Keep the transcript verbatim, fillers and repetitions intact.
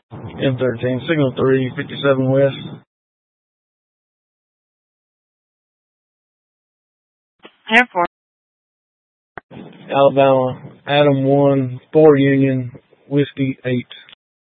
M thirteen, signal three, fifty-seven West. Airport. Alabama, Adam one, four Union, Whiskey eight.